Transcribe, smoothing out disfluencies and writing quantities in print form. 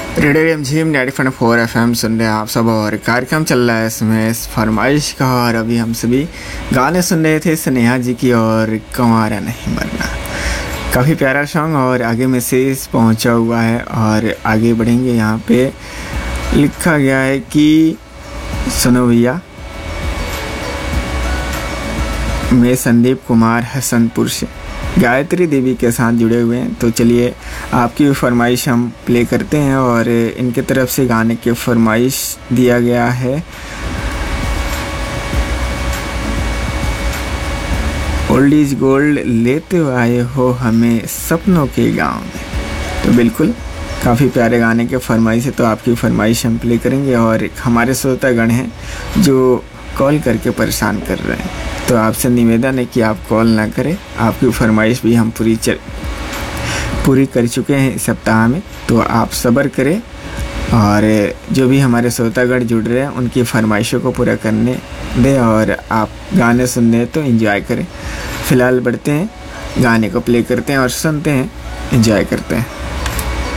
Radio रिमझिम 90.4 FM सुन रहे हैं आप सब और कार्यक्रम चल रहा है इसमें फरमाइश का। और अभी हम सभी गाने सुन रहे थे स्नेहा जी की और कंवारा नहीं मरना। काफ़ी प्यारा सॉन्ग और आगे मैसेज पहुंचा हुआ है और आगे बढ़ेंगे। यहाँ पे लिखा गया है कि सुनो भैया, मैं संदीप कुमार हसनपुर से गायत्री देवी के साथ जुड़े हुए हैं। तो चलिए आपकी भी फरमाइश हम प्ले करते हैं और इनके तरफ से गाने की फरमाइश दिया गया है ओल्ड इज गोल्ड लेते आए हो हमें सपनों के गांव में। तो बिल्कुल काफ़ी प्यारे गाने के फरमाइश है, तो आपकी फरमाइश हम प्ले करेंगे। और हमारे श्रोतागण हैं जो कॉल करके परेशान कर रहे हैं, तो आपसे निवेदन है कि आप कॉल ना करें। आपकी फरमाइश भी हम पूरी कर चुके हैं इस सप्ताह में, तो आप सब्र करें। और जो भी हमारे श्रोतागण जुड़ रहे हैं उनकी फरमाइशों को पूरा करने दें और आप गाने सुनने तो एंजॉय करें। फ़िलहाल बढ़ते हैं, गाने को प्ले करते हैं और सुनते हैं, एंजॉय करते हैं।